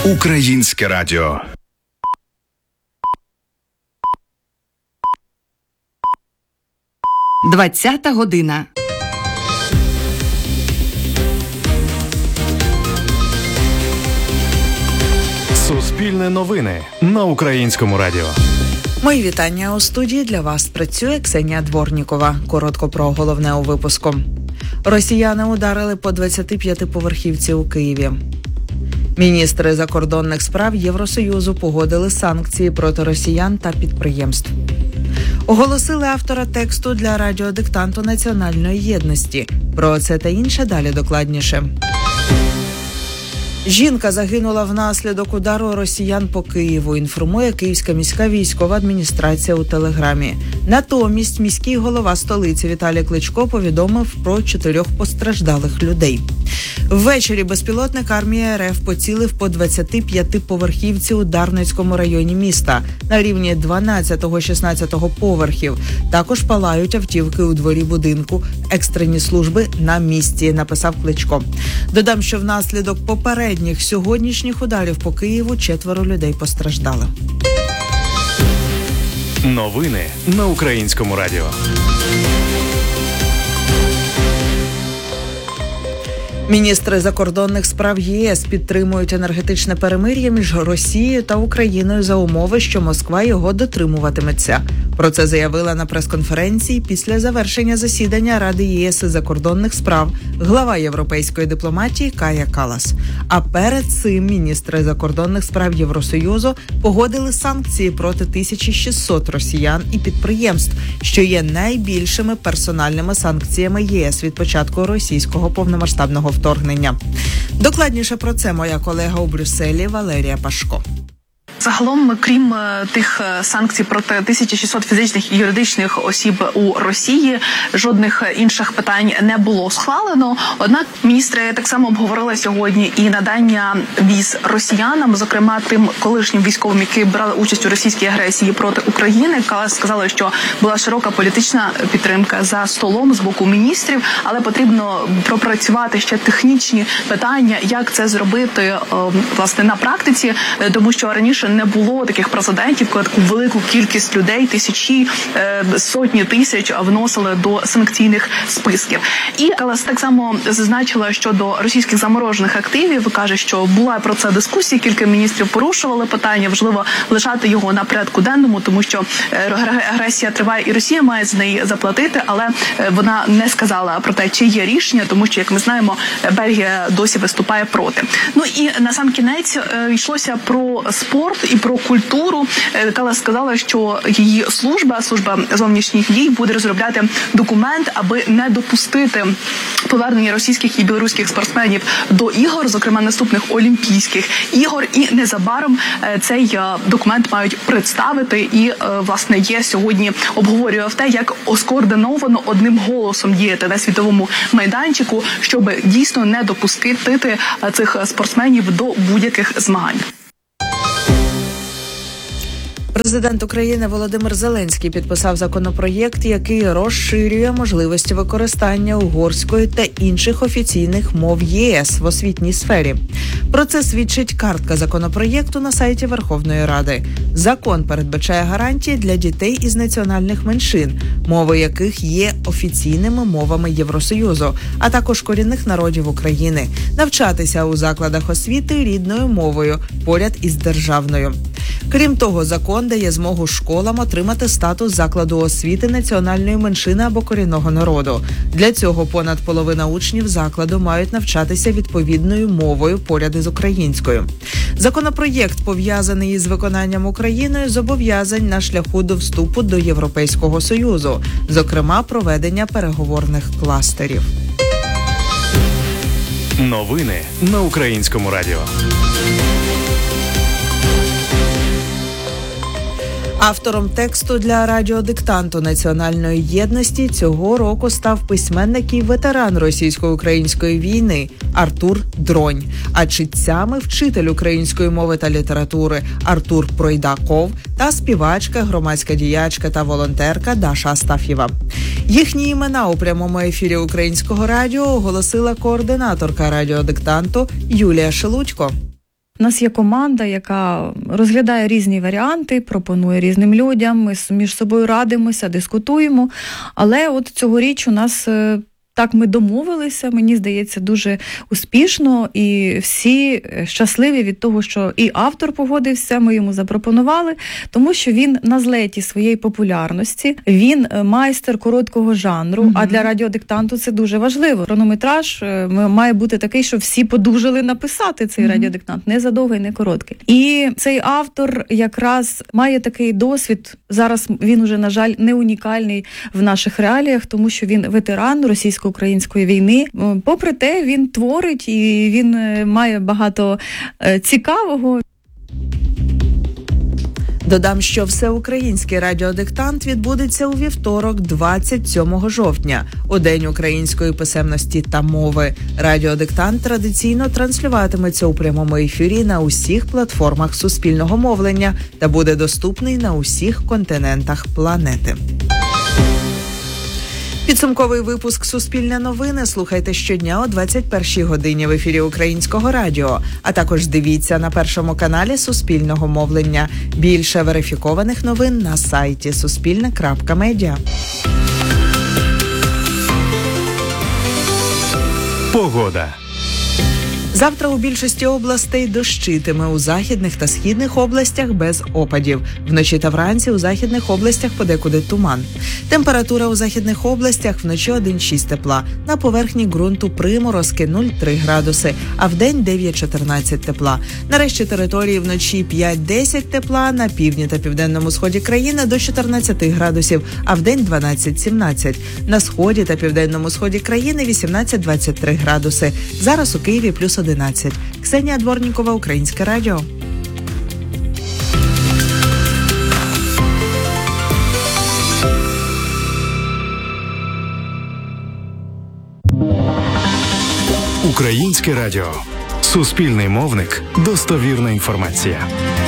Українське радіо. Двадцята година. Суспільне новини на Українському радіо. Мої вітання у студії. Для вас працює Ксенія Дворнікова. Коротко про головне у випуску. Росіяни ударили по 25-поверхівці у Києві. Міністри закордонних справ Євросоюзу погодили санкції проти росіян та підприємств. Оголосили автора тексту для радіодиктанту національної єдності. Про це та інше далі докладніше. Жінка загинула внаслідок удару росіян по Києву, інформує Київська міська військова адміністрація у Телеграмі. Натомість міський голова столиці Віталій Кличко повідомив про 4 постраждалих людей. Ввечері безпілотник армії РФ поцілив по 25-поверхівці у Дарницькому районі міста на рівні 12-16 поверхів. Також палають автівки у дворі будинку. Екстрені служби на місці, написав Кличко. Додам, що внаслідок попередніх сьогоднішніх ударів по Києву 4 людей постраждали. Новини на Українському радіо. Міністри закордонних справ ЄС підтримують енергетичне перемир'я між Росією та Україною за умови, що Москва його дотримуватиметься. Про це заявила на прес-конференції після завершення засідання Ради ЄС із закордонних справ глава європейської дипломатії Кая Каллас. А перед цим міністри закордонних справ Євросоюзу погодили санкції проти 1600 росіян і підприємств, що є найбільшими персональними санкціями ЄС від початку російського повномасштабного вторгнення. Докладніше про це моя колега у Брюсселі Валерія Пашко. Загалом, крім тих санкцій проти 1600 фізичних і юридичних осіб у Росії, жодних інших питань не було схвалено. Однак міністри так само обговорили сьогодні і надання віз росіянам, зокрема тим колишнім військовим, які брали участь у російській агресії проти України. Сказали, що була широка політична підтримка за столом з боку міністрів, але потрібно пропрацювати ще технічні питання, як це зробити власне на практиці, тому що раніше не було таких прецедентів, коли таку велику кількість людей, тисячі, сотні тисяч вносили до санкційних списків. І Каллас так само зазначила щодо російських заморожених активів, каже, що була про це дискусія, кілька міністрів порушували питання, важливо лишати його на порядку денному, тому що агресія триває і Росія має з неї заплатити, але вона не сказала про те, чи є рішення, тому що, як ми знаємо, Бельгія досі виступає проти. Ну і на сам кінець йшлося про спорт і про культуру. Каллас сказала, що її служба зовнішніх дій буде розробляти документ, аби не допустити повернення російських і білоруських спортсменів до ігор, зокрема наступних Олімпійських ігор. І незабаром цей документ мають представити. І, власне, є сьогодні обговорював те, як скоординовано одним голосом діяти на світовому майданчику, щоб дійсно не допустити цих спортсменів до будь-яких змагань. Президент України Володимир Зеленський підписав законопроєкт, який розширює можливості використання угорської та інших офіційних мов ЄС в освітній сфері. Про це свідчить картка законопроєкту на сайті Верховної Ради. Закон передбачає гарантії для дітей із національних меншин, мови яких є офіційними мовами Євросоюзу, а також корінних народів України, навчатися у закладах освіти рідною мовою поряд із державною. Крім того, закон дає змогу школам отримати статус закладу освіти національної меншини або корінного народу. Для цього понад половина учнів закладу мають навчатися відповідною мовою поряд із українською. Законопроєкт пов'язаний із виконанням Україною зобов'язань на шляху до вступу до Європейського Союзу, зокрема проведення переговорних кластерів. Новини на Українському радіо. Автором тексту для радіодиктанту національної єдності цього року став письменник і ветеран російсько-української війни Артур Дронь, а читцями вчитель української мови та літератури Артур Пройдаков та співачка, громадська діячка та волонтерка Даша Астаф'єва. Їхні імена у прямому ефірі Українського радіо оголосила координаторка радіодиктанту Юлія Шелудько. У нас є команда, яка розглядає різні варіанти, пропонує різним людям, ми між собою радимося, дискутуємо. Але от цьогоріч у нас так ми домовилися, мені здається, дуже успішно, і всі щасливі від того, що і автор погодився, ми йому запропонували, тому що він на злеті своєї популярності, він майстер короткого жанру, а для радіодиктанту це дуже важливо. Хронометраж має бути такий, щоб всі подужали написати цей радіодиктант, не задовгий, не короткий. І цей автор якраз має такий досвід, зараз він уже, на жаль, не унікальний в наших реаліях, тому що він ветеран російсько-української війни. Попри те, він творить і він має багато цікавого. Додам, що всеукраїнський радіодиктант відбудеться у вівторок, 27 жовтня, у День української писемності та мови. Радіодиктант традиційно транслюватиметься у прямому ефірі на усіх платформах суспільного мовлення та буде доступний на усіх континентах планети. Підсумковий випуск «Суспільне новини» слухайте щодня о 21-й годині в ефірі Українського радіо, а також дивіться на Першому каналі Суспільного мовлення. Більше верифікованих новин на сайті suspilne.media. Погода. Завтра у більшості областей дощитиме, у західних та східних областях без опадів. Вночі та вранці у західних областях подекуди туман. Температура у західних областях вночі 1,6 тепла. На поверхні ґрунту приморозки 0,3 градуси, а вдень 9-14 тепла. На решті території вночі 5-10 тепла, на півдні та південному сході країни до 14 градусів, а вдень 12-17. На сході та південному сході країни 18-23 градуси. Зараз у Києві плюс 11. Ксенія Дворнікова, Українське радіо. Українське радіо. Суспільний мовник. Достовірна інформація.